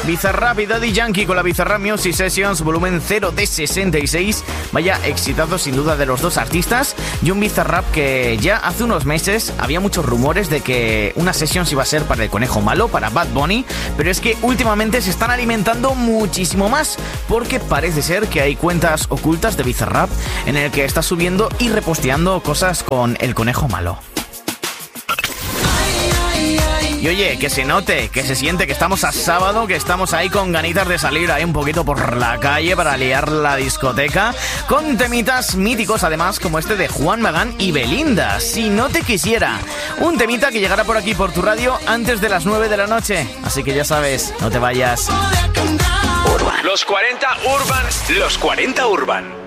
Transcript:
Bizarrap y Daddy Yankee con la Bizarrap Music Sessions volumen 0 de 66. Vaya exitazo sin duda de los dos artistas. Y un Bizarrap que ya hace unos meses había muchos rumores de que una sessions iba a ser para el Conejo Malo, para Bad Bunny, pero es que últimamente se están alimentando muchísimo más, porque parece ser que hay cuentas ocultas de Bizarrap en el que está subiendo y reposteando cosas con el Conejo Malo. Y oye, que se note, que se siente que estamos a sábado, que estamos ahí con ganitas de salir ahí un poquito por la calle para liar la discoteca, con temitas míticos además como este de Juan Magán y Belinda, Si no te quisiera. Un temita que llegará por aquí por tu radio antes de las 9 de la noche, así que ya sabes, no te vayas. Los 40 Urban. Los 40 Urban.